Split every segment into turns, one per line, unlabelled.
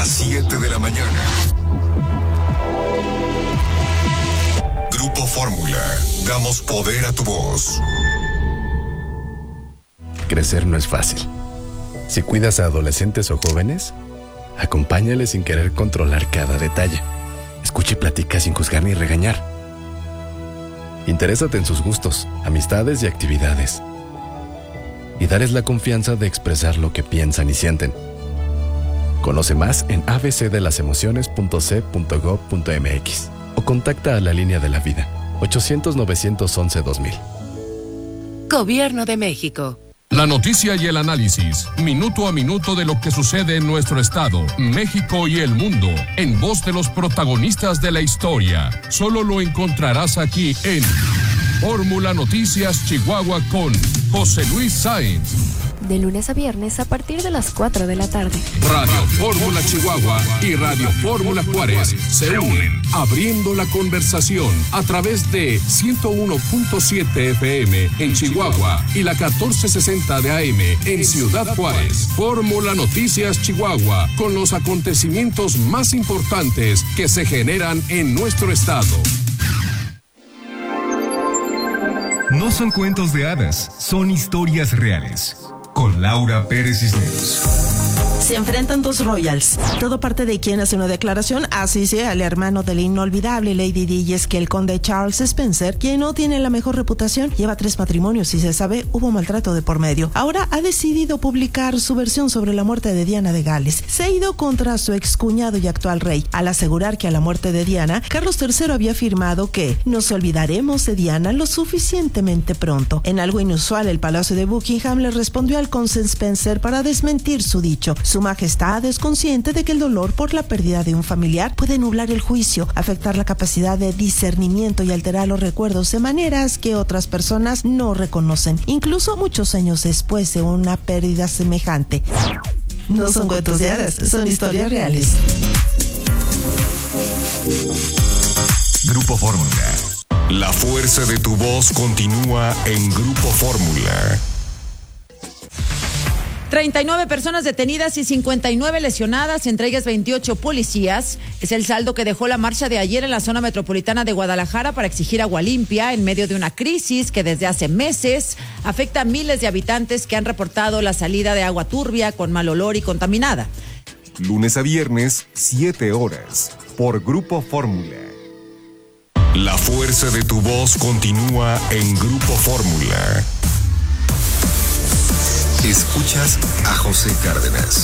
7 de la mañana. Grupo Fórmula. Damos poder a tu voz.
Crecer no es fácil. Si cuidas a adolescentes o jóvenes, acompáñales sin querer controlar cada detalle. Escucha y platica sin juzgar ni regañar. Interésate en sus gustos, amistades y actividades. Y darles la confianza de expresar lo que piensan y sienten. Conoce más en abcdelasemociones.c.gov.mx o contacta a la Línea de la Vida, 800-911-2000.
Gobierno de México.
La noticia y el análisis, minuto a minuto de lo que sucede en nuestro estado, México y el mundo, en voz de los protagonistas de la historia. Solo lo encontrarás aquí en Fórmula Noticias Chihuahua con José Luis Sáenz.
De lunes a viernes a partir de las 4 de la tarde.
Radio Fórmula Chihuahua y Radio Fórmula Juárez se unen, abriendo la conversación a través de 101.7 FM en Chihuahua y la 1460 de AM en Ciudad Juárez. Fórmula Noticias Chihuahua, con los acontecimientos más importantes que se generan en nuestro estado.
No son cuentos de hadas, son historias reales. Con Laura Pérez Cisneros.
Se enfrentan dos royals. Todo parte de quien hace una declaración, así sea el hermano de la inolvidable Lady Di, y es que el conde Charles Spencer, quien no tiene la mejor reputación, lleva 3 matrimonios y se sabe hubo maltrato de por medio. Ahora ha decidido publicar su versión sobre la muerte de Diana de Gales. Se ha ido contra su excuñado y actual rey, al asegurar que a la muerte de Diana, Carlos III había afirmado que nos olvidaremos de Diana lo suficientemente pronto. En algo inusual, el Palacio de Buckingham le respondió al conde Spencer para desmentir su dicho. Su Majestad es consciente de que el dolor por la pérdida de un familiar puede nublar el juicio, afectar la capacidad de discernimiento y alterar los recuerdos de maneras que otras personas no reconocen, incluso muchos años después de una pérdida semejante. No son cuentos de hadas, son historias reales.
Grupo Fórmula. La fuerza de tu voz continúa en Grupo Fórmula.
39 personas detenidas y 59 lesionadas, entre ellas 28 policías. Es el saldo que dejó la marcha de ayer en la zona metropolitana de Guadalajara para exigir agua limpia en medio de una crisis que desde hace meses afecta a miles de habitantes que han reportado la salida de agua turbia, con mal olor y contaminada.
Lunes a viernes, 7 horas, por Grupo Fórmula. La fuerza de tu voz continúa en Grupo Fórmula. Escuchas a José Cárdenas.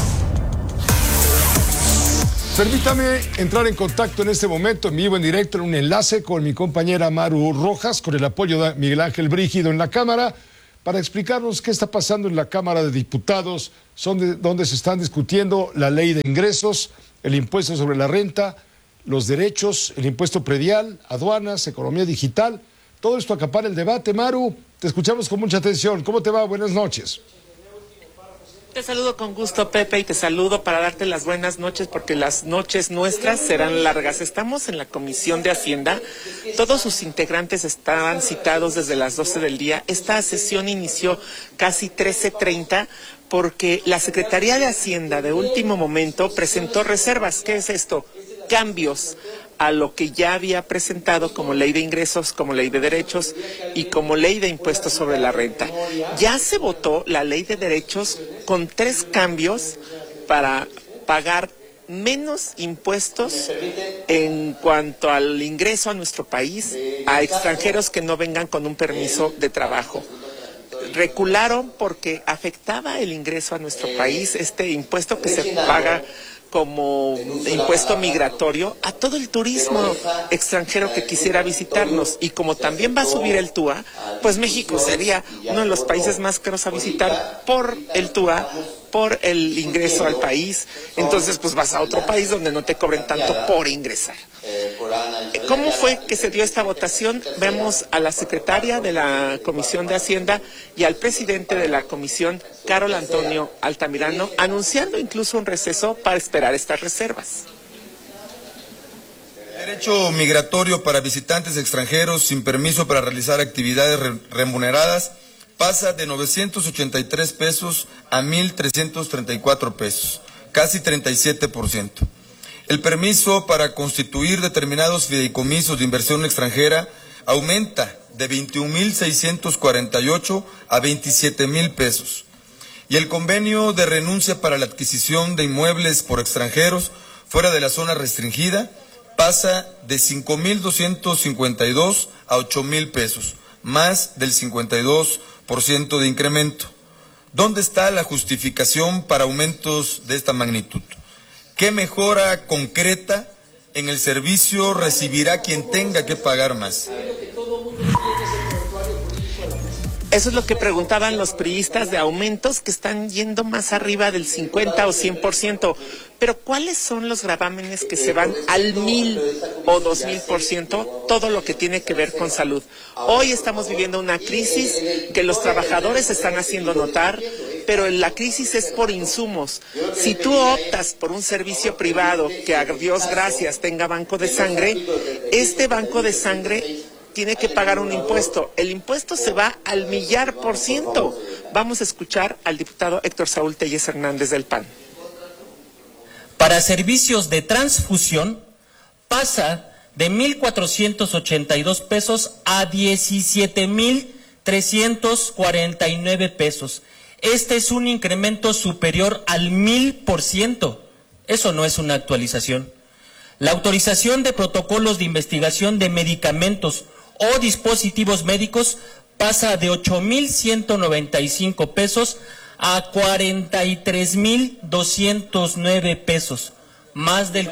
Permítame entrar en contacto en este momento, en vivo, en directo, en un enlace con mi compañera Maru Rojas, con el apoyo de Miguel Ángel Brígido en la Cámara, para explicarnos qué está pasando en la Cámara de Diputados, donde se están discutiendo la ley de ingresos, el impuesto sobre la renta, los derechos, el impuesto predial, aduanas, economía digital. Todo esto acapara el debate. Maru, te escuchamos con mucha atención. ¿Cómo te va? Buenas noches.
Te saludo con gusto, Pepe, y te saludo para darte las buenas noches, porque las noches nuestras serán largas. Estamos en la Comisión de Hacienda. Todos sus integrantes estaban citados desde las 12 del día. Esta sesión inició casi 13:30 porque la Secretaría de Hacienda de último momento presentó reservas. ¿Qué es esto? Cambios a lo que ya había presentado como ley de ingresos, como ley de derechos y como ley de impuestos sobre la renta. Ya se votó la ley de derechos con 3 cambios para pagar menos impuestos en cuanto al ingreso a nuestro país a extranjeros que no vengan con un permiso de trabajo. Recularon porque afectaba el ingreso a nuestro país, este impuesto que se paga como impuesto migratorio a todo el turismo extranjero que quisiera visitarnos. Y como también va a subir el TUA, pues México sería uno de los países más caros a visitar por el TUA, por el ingreso al país. Entonces pues vas a otro país donde no te cobren tanto por ingresar. ¿Cómo fue que se dio esta votación? Vemos a la secretaria de la Comisión de Hacienda y al presidente de la comisión, Carol Antonio Altamirano, anunciando incluso un receso para esperar estas reservas.
El derecho migratorio para visitantes extranjeros sin permiso para realizar actividades remuneradas pasa de 983 pesos a 1,334 pesos. casi 37%. El permiso para constituir determinados fideicomisos de inversión extranjera aumenta de 21,648 a 27,000 pesos. Y el convenio de renuncia para la adquisición de inmuebles por extranjeros fuera de la zona restringida pasa de 5,252 a 8,000 pesos, más del 52% de incremento. ¿Dónde está la justificación para aumentos de esta magnitud? ¿Qué mejora concreta en el servicio recibirá quien tenga que pagar más?
Eso es lo que preguntaban los priistas, de aumentos que están yendo más arriba del 50 o 100%. Pero ¿cuáles son los gravámenes que se van al 1,000 o 2,000%? Todo lo que tiene que ver con salud. Hoy estamos viviendo una crisis que los trabajadores están haciendo notar, pero la crisis es por insumos. Si tú optas por un servicio privado que a Dios gracias tenga banco de sangre, este banco de sangre tiene que pagar un impuesto. El impuesto se va al 1,000,000%. Vamos a escuchar al diputado Héctor Saúl Telles Hernández del PAN.
Para servicios de transfusión pasa de 1,482 pesos a 17,349 pesos. Este es un incremento superior al 1,000%. Eso no es una actualización. La autorización de protocolos de investigación de medicamentos o dispositivos médicos pasa de 8,195 pesos a 43,209 pesos, más del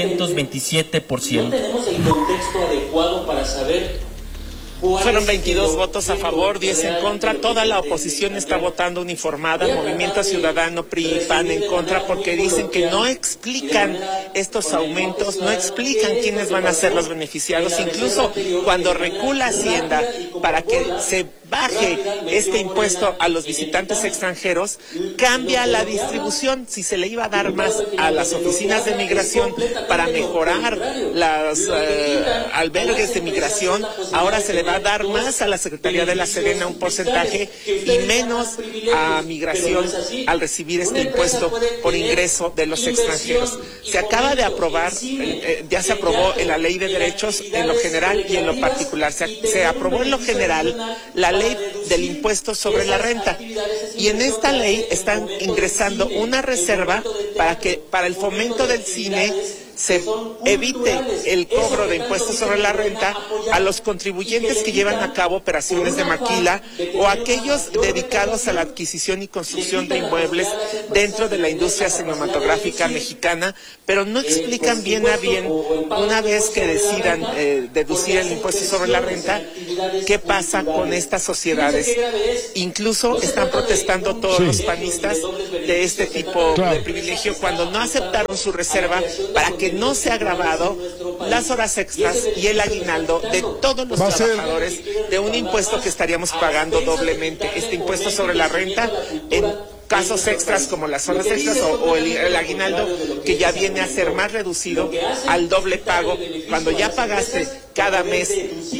427%.
No tenemos el contexto adecuado para saber.
Fueron 22 votos a favor, 10 en contra. Toda la oposición está votando uniformada. Movimiento Ciudadano, PRI y PAN en contra, porque dicen que no explican estos aumentos, no explican quiénes van a ser los beneficiados. Incluso cuando recula Hacienda para que se baje este impuesto a los visitantes extranjeros, cambia la distribución. Si se le iba a dar más a las oficinas de migración para mejorar los albergues de migración, ahora se le va a dar más a la Secretaría de la Sedena, un porcentaje, y menos a migración al recibir este impuesto por ingreso de los extranjeros. Se acaba de aprobar, ya se aprobó en la Ley de Derechos en lo general y en lo particular. Se aprobó en lo general la ley del impuesto sobre la renta, y en esta ley están ingresando una reserva para el fomento del cine se evite el cobro de impuestos sobre la renta a los contribuyentes que llevan a cabo operaciones de maquila o aquellos dedicados a la adquisición y construcción de inmuebles dentro de la industria cinematográfica mexicana, pero no explican bien a bien, una vez que decidan deducir el impuesto sobre la renta, qué pasa con estas sociedades. Incluso están protestando todos los panistas de este tipo de privilegio cuando no aceptaron su reserva para que no se ha grabado las horas extras y el aguinaldo de todos los trabajadores de un impuesto que estaríamos pagando doblemente. Este impuesto sobre la renta en casos extras como las horas extras o el aguinaldo, que ya viene a ser más reducido al doble pago cuando ya pagaste cada mes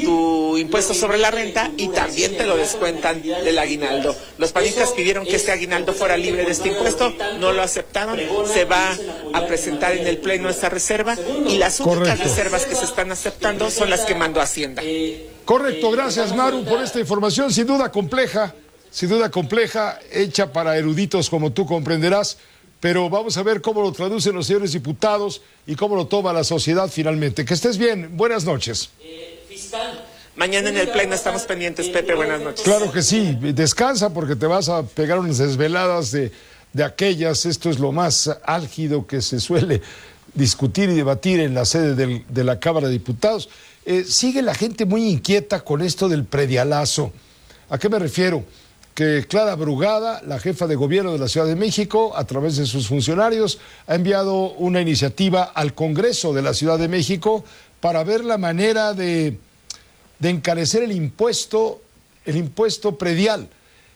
tu impuesto sobre la renta y también te lo descuentan del aguinaldo. Los panistas pidieron que este aguinaldo fuera libre de este impuesto, no lo aceptaron. Se va a presentar en el Pleno esta reserva y las únicas reservas que se están aceptando son las que mandó Hacienda.
Correcto, gracias Maru por esta información, sin duda compleja, hecha para eruditos como tú comprenderás, pero vamos a ver cómo lo traducen los señores diputados y cómo lo toma la sociedad finalmente. Que estés bien, buenas noches.
Fiscal, mañana en el Pleno estamos pendientes, Pepe, buenas noches.
Claro que sí, descansa porque te vas a pegar unas desveladas de aquellas. Esto es lo más álgido que se suele discutir y debatir en la sede de la Cámara de Diputados. Sigue la gente muy inquieta con esto del predialazo. ¿A qué me refiero? Que Clara Brugada, la jefa de gobierno de la Ciudad de México, a través de sus funcionarios, ha enviado una iniciativa al Congreso de la Ciudad de México para ver la manera de encarecer el impuesto predial.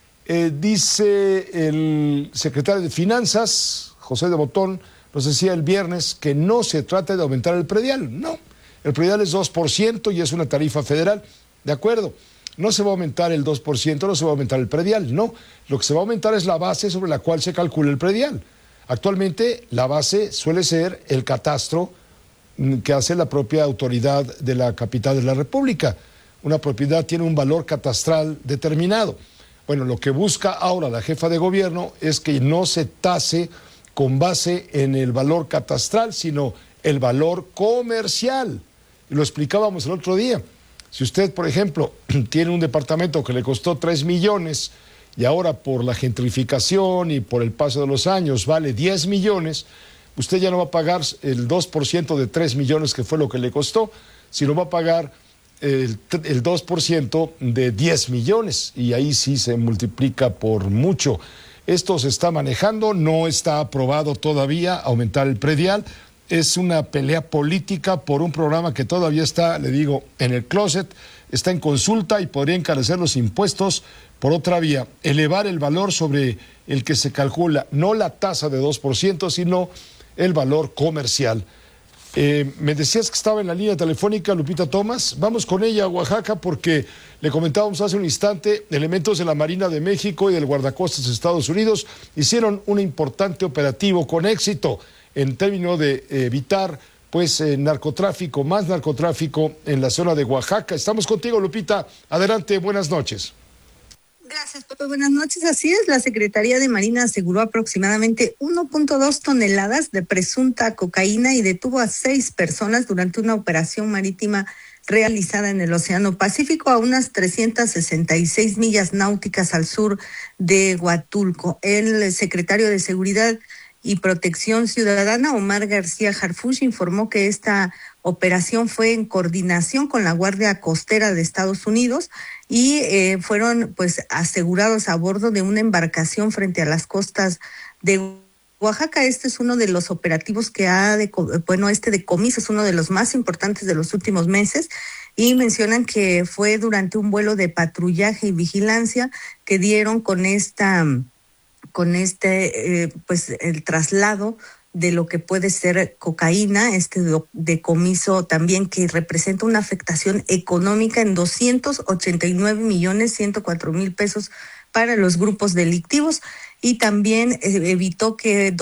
Dice el secretario de Finanzas, José de Botón, nos decía el viernes que no se trata de aumentar el predial. No, el predial es 2% y es una tarifa federal. De acuerdo. No se va a aumentar el 2%, no se va a aumentar el predial, no. Lo que se va a aumentar es la base sobre la cual se calcula el predial. Actualmente la base suele ser el catastro que hace la propia autoridad de la capital de la República. Una propiedad tiene un valor catastral determinado. Bueno, lo que busca ahora la jefa de gobierno es que no se tase con base en el valor catastral, sino el valor comercial. Y lo explicábamos el otro día. Si usted, por ejemplo, tiene un departamento que le costó 3 millones y ahora por la gentrificación y por el paso de los años vale 10 millones, usted ya no va a pagar el 2% de 3 millones que fue lo que le costó, sino va a pagar el 2% de 10 millones y ahí sí se multiplica por mucho. Esto se está manejando, no está aprobado todavía aumentar el predial. Es una pelea política por un programa que todavía está, le digo, en el closet, está en consulta y podría encarecer los impuestos por otra vía, elevar el valor sobre el que se calcula, no la tasa de 2%, sino el valor comercial. Me decías que estaba en la línea telefónica Lupita Thomas. Vamos con ella a Oaxaca porque le comentábamos hace un instante, elementos de la Marina de México y del Guardacostas de Estados Unidos hicieron un importante operativo con éxito en términos de evitar narcotráfico, más narcotráfico en la zona de Oaxaca. Estamos contigo, Lupita. Adelante, buenas noches.
Gracias, Pepe. Buenas noches. Así es, la Secretaría de Marina aseguró aproximadamente 1.2 toneladas de presunta cocaína y detuvo a 6 personas durante una operación marítima realizada en el Océano Pacífico a unas 366 millas náuticas al sur de Huatulco. El secretario de Seguridad y Protección Ciudadana, Omar García Harfuch, informó que esta operación fue en coordinación con la Guardia Costera de Estados Unidos y fueron asegurados a bordo de una embarcación frente a las costas de Oaxaca. Este es uno de los operativos que este decomiso es uno de los más importantes de los últimos meses y mencionan que fue durante un vuelo de patrullaje y vigilancia que dieron con el traslado de lo que puede ser cocaína, este decomiso también que representa una afectación económica en 289,104,000 pesos para los grupos delictivos y también evitó que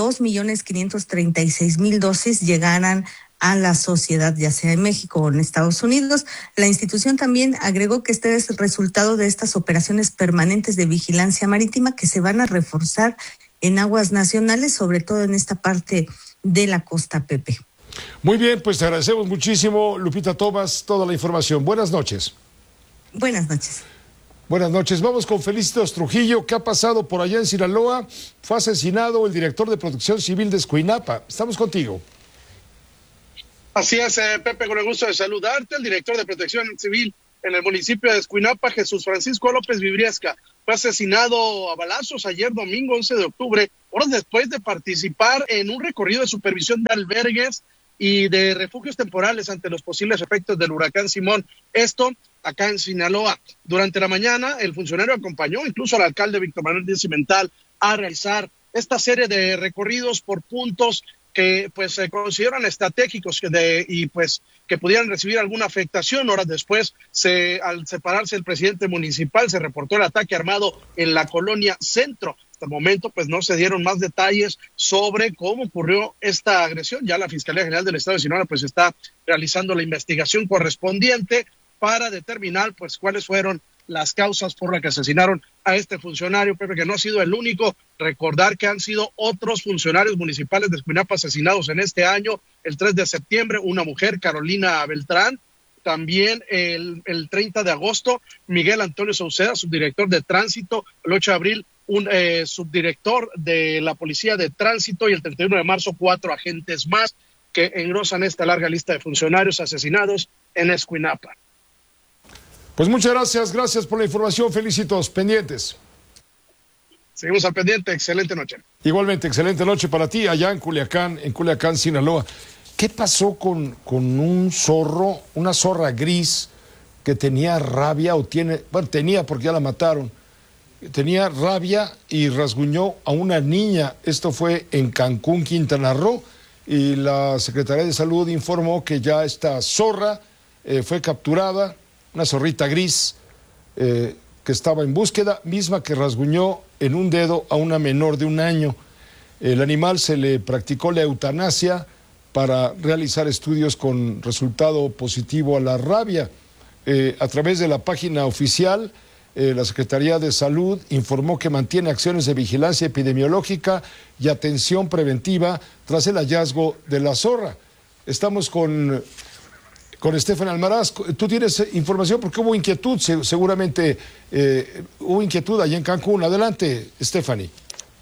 2,536,000 dosis llegaran a la sociedad, ya sea en México o en Estados Unidos. La institución también agregó que este es el resultado de estas operaciones permanentes de vigilancia marítima que se van a reforzar en aguas nacionales, sobre todo en esta parte de la costa, Pepe.
Muy bien, pues te agradecemos muchísimo, Lupita Thomas, toda la información. Buenas noches.
Buenas noches.
Buenas noches. Vamos con Felicitos Trujillo. ¿Qué ha pasado por allá en Sinaloa? Fue asesinado el director de Protección Civil de Escuinapa. Estamos contigo.
Así es, Pepe, con el gusto de saludarte. El director de Protección Civil en el municipio de Escuinapa, Jesús Francisco López Vibriesca, fue asesinado a balazos ayer domingo 11 de octubre, horas después de participar en un recorrido de supervisión de albergues y de refugios temporales ante los posibles efectos del huracán Simón. Esto acá en Sinaloa. Durante la mañana, el funcionario acompañó incluso al alcalde Víctor Manuel Díaz Cimental a realizar esta serie de recorridos por puntos que se consideran estratégicos que pudieran recibir alguna afectación. Horas después, al separarse el presidente municipal, se reportó el ataque armado en la colonia Centro. Hasta el momento, no se dieron más detalles sobre cómo ocurrió esta agresión. Ya la Fiscalía General del Estado de Sinaloa está realizando la investigación correspondiente para determinar cuáles fueron las causas por las que asesinaron a este funcionario, Pepe, que no ha sido el único. Recordar que han sido otros funcionarios municipales de Escuinapa asesinados en este año. El 3 de septiembre, una mujer, Carolina Beltrán. También el 30 de agosto, Miguel Antonio Sauceda, subdirector de tránsito. El 8 de abril, un subdirector de la Policía de Tránsito. Y el 31 de marzo, 4 agentes más que engrosan esta larga lista de funcionarios asesinados en Escuinapa.
Pues muchas gracias por la información, Felicitos, pendientes.
Seguimos al pendiente, excelente noche.
Igualmente, excelente noche para ti allá en Culiacán, Sinaloa. ¿Qué pasó con un zorro, una zorra gris que tenía rabia tenía porque ya la mataron, tenía rabia y rasguñó a una niña? Esto fue en Cancún, Quintana Roo, y la Secretaría de Salud informó que ya esta zorra fue capturada, una zorrita gris que estaba en búsqueda, misma que rasguñó en un dedo a una menor de 1 año. El animal se le practicó la eutanasia para realizar estudios con resultado positivo a la rabia. A través de la página oficial, la Secretaría de Salud informó que mantiene acciones de vigilancia epidemiológica y atención preventiva tras el hallazgo de la zorra. Estamos con Stephanie Almaraz. Tú tienes información porque hubo inquietud, seguramente hubo inquietud allá en Cancún. Adelante, Stephanie.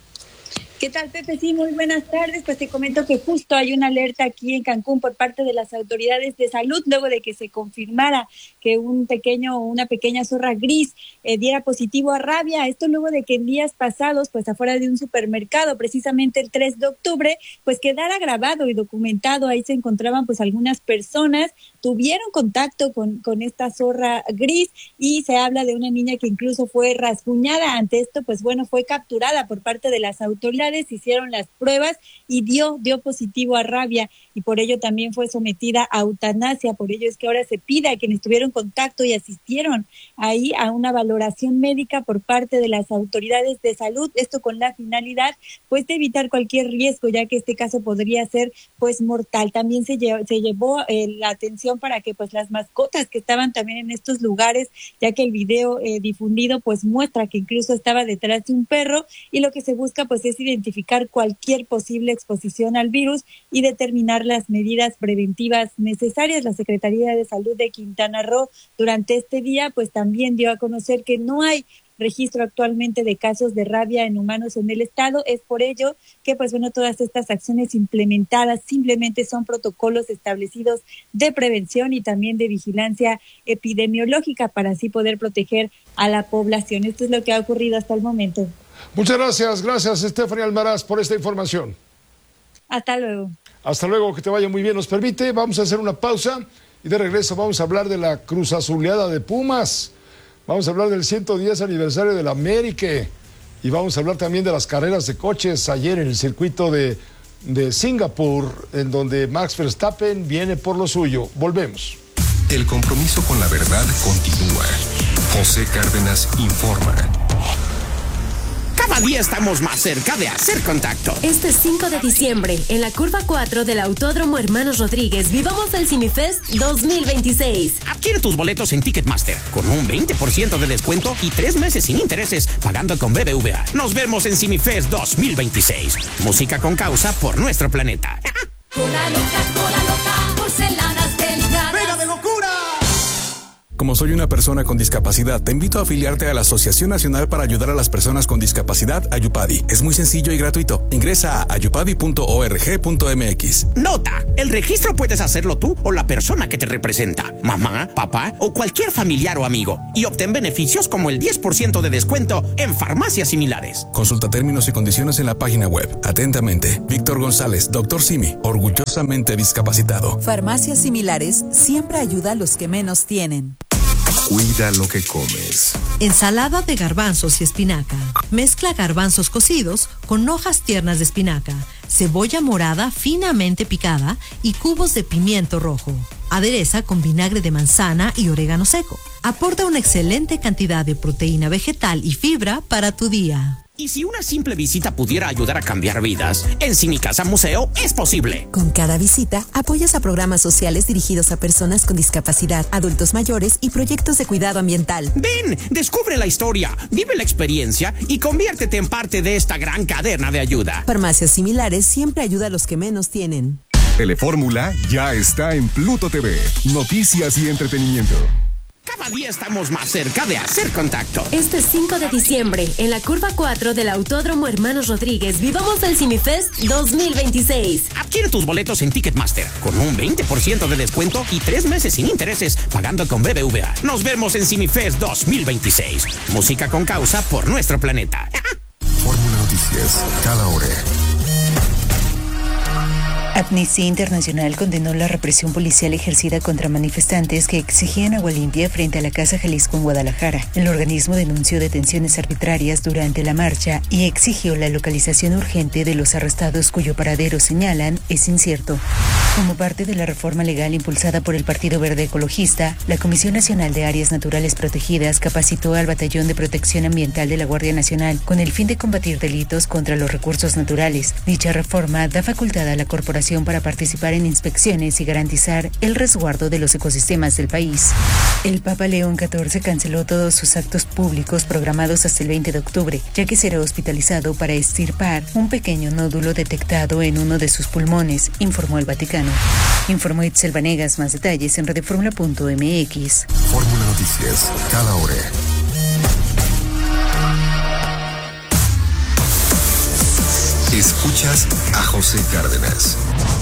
¿Qué tal, Pepe? Sí, muy buenas tardes. Pues te comento que justo hay una alerta aquí en Cancún por parte de las autoridades de salud luego de que se confirmara que una pequeña zorra gris diera positivo a rabia. Esto luego de que en días pasados, pues afuera de un supermercado, precisamente el 3 de octubre, pues quedara grabado y documentado. Ahí se encontraban pues algunas personas, tuvieron contacto con esta zorra gris y se habla de una niña que incluso fue rasguñada. Ante esto, pues bueno, fue capturada por parte de las autoridades, hicieron las pruebas y dio positivo a rabia y por ello también fue sometida a eutanasia. Por ello es que ahora se pide a quienes tuvieron contacto y asistieron ahí a una valoración médica por parte de las autoridades de salud, esto con la finalidad pues de evitar cualquier riesgo, ya que este caso podría ser pues mortal. También se llevó la atención para que pues las mascotas que estaban también en estos lugares, ya que el video difundido pues muestra que incluso estaba detrás de un perro y lo que se busca pues es identificar cualquier posible exposición al virus y determinar las medidas preventivas necesarias. La Secretaría de Salud de Quintana Roo durante este día pues también dio a conocer que no hay registro actualmente de casos de rabia en humanos en el estado. Es por ello que pues bueno, todas estas acciones implementadas simplemente son protocolos establecidos de prevención y también de vigilancia epidemiológica para así poder proteger a la población. Esto es lo que ha ocurrido hasta el momento.
Muchas gracias Stephanie Almaraz por esta información.
Hasta luego.
Hasta luego, que te vaya muy bien. Nos permite, vamos a hacer una pausa y de regreso vamos a hablar de la Cruz Azuleada de Pumas. Vamos a hablar del 110 aniversario de la América y vamos a hablar también de las carreras de coches ayer en el circuito de Singapur, en donde Max Verstappen viene por lo suyo. Volvemos.
El compromiso con la verdad continúa. José Cárdenas informa.
Cada día estamos más cerca de hacer contacto.
Este 5 de diciembre, en la curva 4 del Autódromo Hermanos Rodríguez, vivamos el CineFest 2026.
Adquiere tus boletos en Ticketmaster con un 20% de descuento y 3 meses sin intereses pagando con BBVA. Nos vemos en CineFest 2026. Música con causa por nuestro planeta.
Cola loca, porcelanas delicadas. ¡Pega de locura!
Como soy una persona con discapacidad, te invito a afiliarte a la Asociación Nacional para Ayudar a las Personas con Discapacidad, Ayupadi. Es muy sencillo y gratuito. Ingresa a ayupadi.org.mx.
Nota: el registro puedes hacerlo tú o la persona que te representa, mamá, papá o cualquier familiar o amigo, y obtén beneficios como el 10% de descuento en farmacias similares.
Consulta términos y condiciones en la página web. Atentamente, Víctor González, Dr. Simi, orgullosamente discapacitado.
Farmacias similares siempre ayuda a los que menos tienen.
Cuida lo que comes.
Ensalada de garbanzos y espinaca. Mezcla garbanzos cocidos con hojas tiernas de espinaca, cebolla morada finamente picada y cubos de pimiento rojo. Adereza con vinagre de manzana y orégano seco. Aporta una excelente cantidad de proteína vegetal y fibra para tu día.
Y si una simple visita pudiera ayudar a cambiar vidas, en Cinicasa Museo es posible.
Con cada visita, apoyas a programas sociales dirigidos a personas con discapacidad, adultos mayores y proyectos de cuidado ambiental.
Ven, descubre la historia, vive la experiencia y conviértete en parte de esta gran cadena de ayuda.
Farmacias similares siempre ayuda a los que menos tienen.
Telefórmula ya está en Pluto TV. Noticias y entretenimiento.
Cada día estamos más cerca de hacer contacto.
Este 5 de diciembre, en la curva 4 del Autódromo Hermanos Rodríguez, vivamos el CineFest 2026.
Adquiere tus boletos en Ticketmaster con un 20% de descuento y 3 meses sin intereses pagando con BBVA. Nos vemos en CineFest 2026. Música con causa por nuestro planeta.
Fórmula Noticias, cada hora.
Amnistía Internacional condenó la represión policial ejercida contra manifestantes que exigían agua limpia frente a la Casa Jalisco en Guadalajara. El organismo denunció detenciones arbitrarias durante la marcha y exigió la localización urgente de los arrestados cuyo paradero señalan es incierto. Como parte de la reforma legal impulsada por el Partido Verde Ecologista, la Comisión Nacional de Áreas Naturales Protegidas capacitó al Batallón de Protección Ambiental de la Guardia Nacional con el fin de combatir delitos contra los recursos naturales. Dicha reforma da facultad a la corporación para participar en inspecciones y garantizar el resguardo de los ecosistemas del país. El Papa León XIV canceló todos sus actos públicos programados hasta el 20 de octubre, ya que será hospitalizado para extirpar un pequeño nódulo detectado en uno de sus pulmones, informó el Vaticano. Informó Itzel Vanegas. Más detalles en radioformula.mx.
Fórmula Noticias, cada hora. Escuchas a José Cárdenas.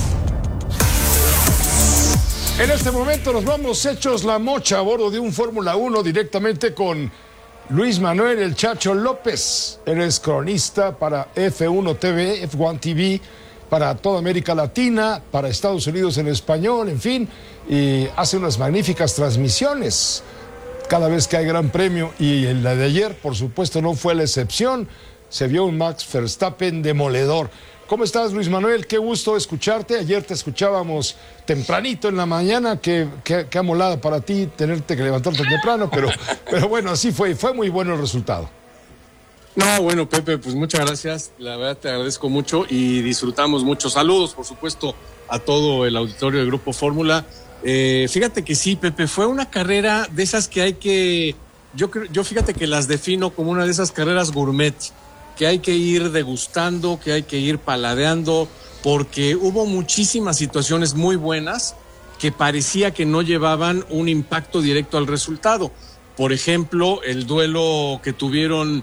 En este momento nos vamos hechos la mocha a bordo de un Fórmula 1 directamente con Luis Manuel El Chacho López. Él es cronista para F1 TV, F1 TV, para toda América Latina, para Estados Unidos en español, en fin, y hace unas magníficas transmisiones cada vez que hay gran premio, y en la de ayer, por supuesto, no fue la excepción. Se vio un Max Verstappen demoledor. ¿Cómo estás, Luis Manuel? Qué gusto escucharte. Ayer te escuchábamos tempranito en la mañana. Qué amolada para ti tenerte que levantarte temprano, pero bueno, así fue, y fue muy bueno el resultado.
No, bueno, Pepe, pues muchas gracias. La verdad te agradezco mucho y disfrutamos mucho. Saludos, por supuesto, a todo el auditorio del Grupo Fórmula. Fíjate que sí, Pepe, fue una carrera de esas que hay que... Yo fíjate que las defino como una de esas carreras gourmet, que hay que ir degustando, que hay que ir paladeando, porque hubo muchísimas situaciones muy buenas que parecía que no llevaban un impacto directo al resultado. Por ejemplo, el duelo que tuvieron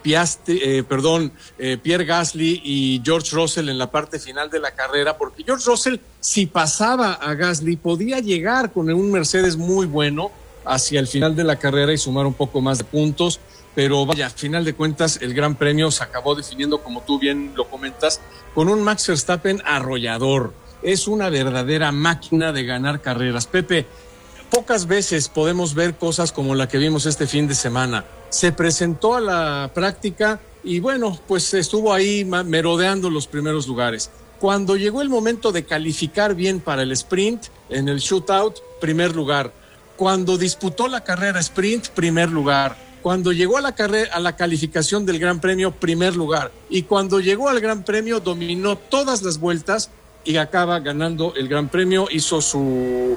Pierre Gasly y George Russell en la parte final de la carrera, porque George Russell, si pasaba a Gasly, podía llegar con un Mercedes muy bueno hacia el final de la carrera y sumar un poco más de puntos, pero vaya, a final de cuentas el Gran Premio se acabó definiendo, como tú bien lo comentas, con un Max Verstappen arrollador. Es una verdadera máquina de ganar carreras. Pepe, pocas veces podemos ver cosas como la que vimos este fin de semana. Se presentó a la práctica y bueno, pues estuvo ahí merodeando los primeros lugares. Cuando llegó el momento de calificar bien para el sprint, en el shootout, primer lugar. Cuando disputó la carrera sprint, primer lugar. Cuando llegó a la calificación del Gran Premio, primer lugar. Y cuando llegó al Gran Premio, dominó todas las vueltas y acaba ganando el Gran Premio. Hizo su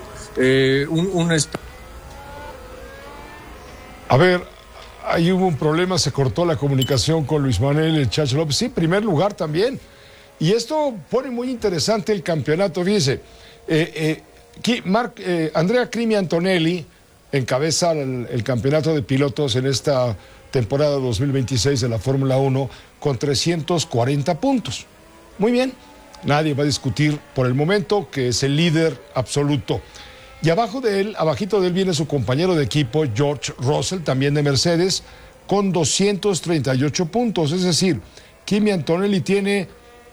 A ver, ahí hubo un problema, se cortó la comunicación con Luis Manuel El Chacho López. Sí, primer lugar también. Y esto pone muy interesante el campeonato. Fíjese, Andrea Crimi Antonelli encabeza el campeonato de pilotos en esta temporada 2026 de la Fórmula 1 con 340 puntos. Muy bien, nadie va a discutir por el momento que es el líder absoluto. Y abajito de él viene su compañero de equipo, George Russell, también de Mercedes, con 238 puntos. Es decir, Kimi Antonelli tiene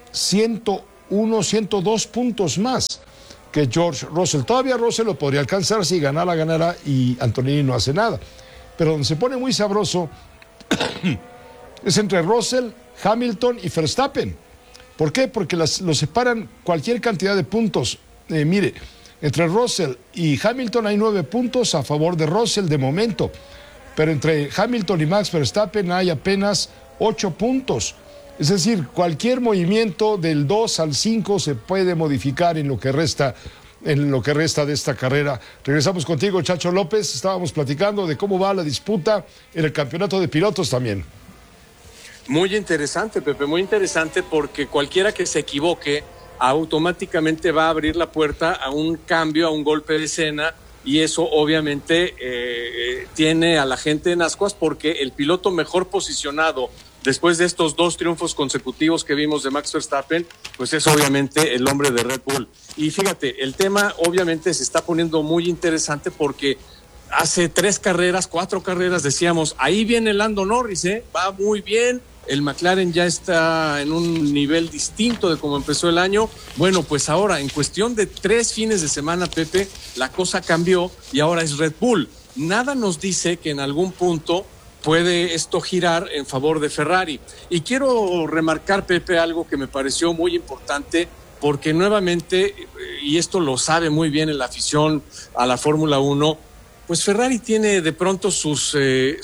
102 puntos más que George Russell. Todavía Russell lo podría alcanzar, si ganara, y Antonelli no hace nada. Pero donde se pone muy sabroso es entre Russell, Hamilton y Verstappen. ¿Por qué? Porque los separan cualquier cantidad de puntos. Mire, entre Russell y Hamilton hay 9 puntos a favor de Russell de momento, pero entre Hamilton y Max Verstappen hay apenas 8 puntos. Es decir, cualquier movimiento del 2 al 5 se puede modificar en lo que resta de esta carrera. Regresamos contigo, Chacho López. Estábamos platicando de cómo va la disputa en el campeonato de pilotos también.
Muy interesante, Pepe, muy interesante, porque cualquiera que se equivoque automáticamente va a abrir la puerta a un cambio, a un golpe de escena, y eso obviamente tiene a la gente en ascuas, porque el piloto mejor posicionado después de estos 2 triunfos consecutivos que vimos de Max Verstappen, pues es obviamente el hombre de Red Bull. Y fíjate, el tema obviamente se está poniendo muy interesante, porque hace 4 carreras decíamos, ahí viene Lando Norris, va muy bien, el McLaren ya está en un nivel distinto de cómo empezó el año. Bueno, pues ahora, en cuestión de 3 fines de semana, Pepe, la cosa cambió y ahora es Red Bull. Nada nos dice que en algún punto puede esto girar en favor de Ferrari. Y quiero remarcar, Pepe, algo que me pareció muy importante porque nuevamente, y esto lo sabe muy bien en la afición a la Fórmula 1, pues Ferrari tiene de pronto sus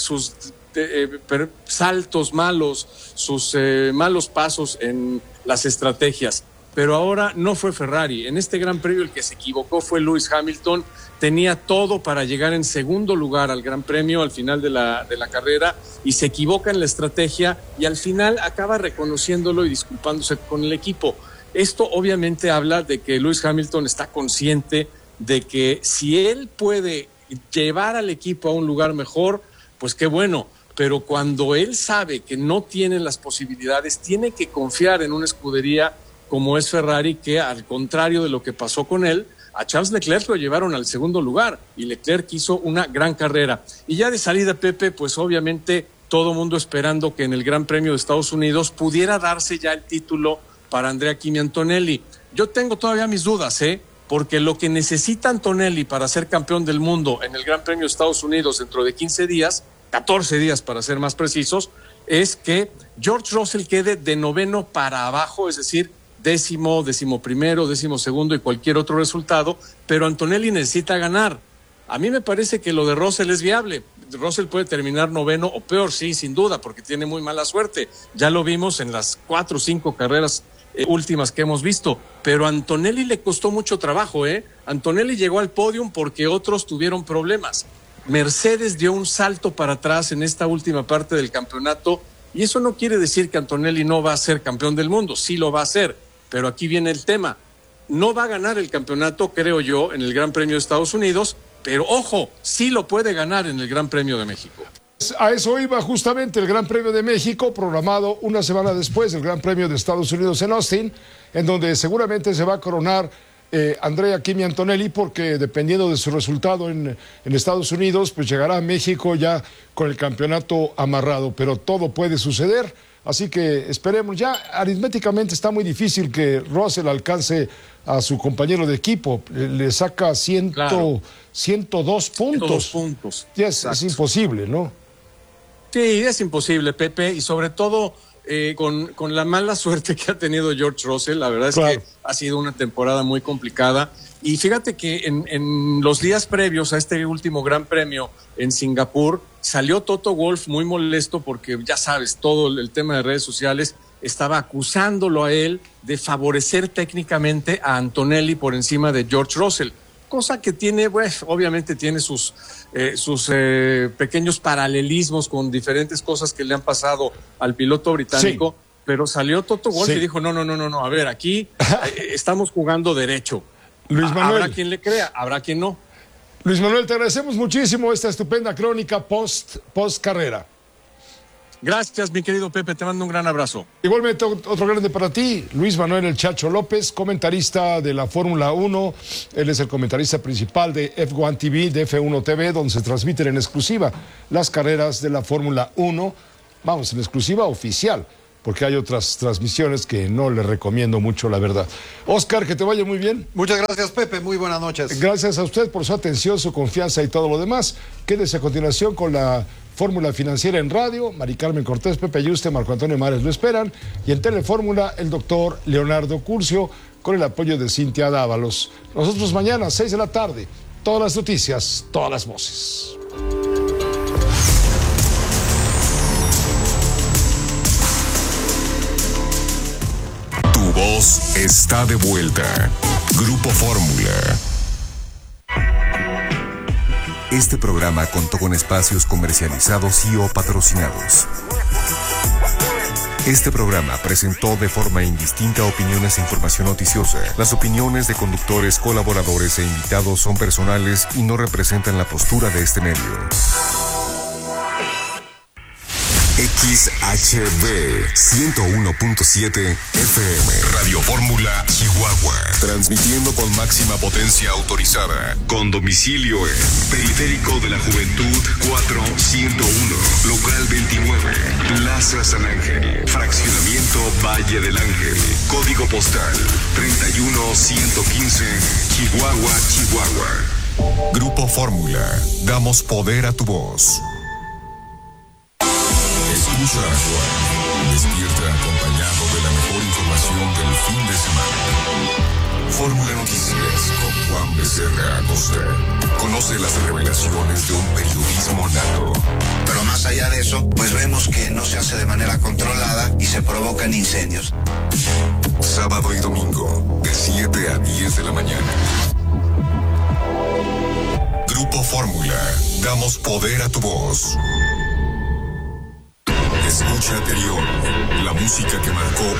saltos malos, sus malos pasos en las estrategias. Pero ahora no fue Ferrari. En este Gran Premio el que se equivocó fue Lewis Hamilton. Tenía todo para llegar en segundo lugar al Gran Premio al final de la carrera y se equivoca en la estrategia y al final acaba reconociéndolo y disculpándose con el equipo. Esto obviamente habla de que Lewis Hamilton está consciente de que si él puede llevar al equipo a un lugar mejor, pues qué bueno. Pero cuando él sabe que no tiene las posibilidades, tiene que confiar en una escudería como es Ferrari, que al contrario de lo que pasó con él, a Charles Leclerc lo llevaron al segundo lugar y Leclerc hizo una gran carrera. Y ya de salida, Pepe, pues obviamente todo mundo esperando que en el Gran Premio de Estados Unidos pudiera darse ya el título para Andrea Kimi Antonelli. Yo tengo todavía mis dudas, porque lo que necesita Antonelli para ser campeón del mundo en el Gran Premio de Estados Unidos dentro de 15 días, 14 días para ser más precisos, es que George Russell quede de noveno para abajo, es decir, décimo primero, 12º y cualquier otro resultado, pero Antonelli necesita ganar. A mí me parece que lo de Russell es viable. Russell puede terminar noveno o peor, sí, sin duda, porque tiene muy mala suerte. Ya lo vimos en las 4 o 5 carreras últimas que hemos visto, pero a Antonelli le costó mucho trabajo, Antonelli llegó al podium porque otros tuvieron problemas. Mercedes dio un salto para atrás en esta última parte del campeonato y eso no quiere decir que Antonelli no va a ser campeón del mundo, sí lo va a ser. Pero aquí viene el tema. No va a ganar el campeonato, creo yo, en el Gran Premio de Estados Unidos, pero ojo, sí lo puede ganar en el Gran Premio de México.
A eso iba justamente el Gran Premio de México, programado una semana después del Gran Premio de Estados Unidos en Austin, en donde seguramente se va a coronar Andrea Kimi Antonelli, porque dependiendo de su resultado en Estados Unidos, pues llegará a México ya con el campeonato amarrado, pero todo puede suceder. Así que esperemos, ya aritméticamente está muy difícil que Russell alcance a su compañero de equipo, le saca 102 puntos.
102 puntos.
Ya es imposible, ¿no?
Sí, es imposible, Pepe, y sobre todo con la mala suerte que ha tenido George Russell, la verdad es que ha sido una temporada muy complicada. Y fíjate que en los días previos a este último Gran Premio en Singapur, salió Toto Wolff muy molesto porque, ya sabes, todo el tema de redes sociales estaba acusándolo a él de favorecer técnicamente a Antonelli por encima de George Russell, cosa que tiene, pues, obviamente tiene sus pequeños paralelismos con diferentes cosas que le han pasado al piloto británico, pero salió Toto Wolff y dijo, no, a ver, aquí estamos jugando derecho.
Luis Manuel.
Habrá quien le crea, habrá quien no.
Luis Manuel, te agradecemos muchísimo esta estupenda crónica post carrera.
Gracias, mi querido Pepe, te mando un gran abrazo.
Igualmente, otro grande para ti, Luis Manuel El Chacho López, comentarista de la Fórmula 1. Él es el comentarista principal de F1 TV, de F1 TV, donde se transmiten en exclusiva las carreras de la Fórmula 1. Vamos, en exclusiva oficial, porque hay otras transmisiones que no le recomiendo mucho, la verdad. Oscar, que te vaya muy bien.
Muchas gracias, Pepe. Muy buenas noches.
Gracias a usted por su atención, su confianza y todo lo demás. Quédese a continuación con la Fórmula Financiera en radio. Mari Carmen Cortés, Pepe Yuste, Marco Antonio Mares lo esperan. Y en Telefórmula, el doctor Leonardo Curcio, con el apoyo de Cintia Dávalos. Nosotros mañana, 6 de la tarde. Todas las noticias, todas las voces.
Tu voz está de vuelta. Grupo Fórmula. Este programa contó con espacios comercializados y o patrocinados. Este programa presentó de forma indistinta opiniones e información noticiosa. Las opiniones de conductores, colaboradores e invitados son personales y no representan la postura de este medio. XHB 101.7 FM Radio Fórmula Chihuahua, transmitiendo con máxima potencia autorizada, con domicilio en Periférico de la Juventud 4101, local 29, Plaza San Ángel, fraccionamiento Valle del Ángel, código postal 31115, Chihuahua, Chihuahua. Grupo Fórmula, damos poder a tu voz. Escucha, despierta acompañado de la mejor información. información del fin de semana. Fórmula Noticias con Juan Becerra Acosta. Conoce las revelaciones de un periodismo nato.
Pero más allá de eso, pues vemos que no se hace de manera controlada y se provocan incendios.
Sábado y domingo, de 7 a 10 de la mañana. Grupo Fórmula. Damos poder a tu voz. Escucha anterior. La música que marcó